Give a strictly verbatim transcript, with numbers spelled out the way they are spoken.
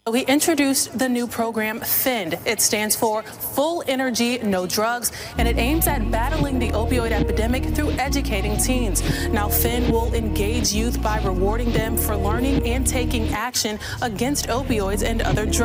We introduced the new program, FIND. It stands for Full Energy, No Drugs, and it aims at battling the opioid epidemic through educating teens. Now, FIND will engage youth by rewarding them for learning and taking action against opioids and other drugs.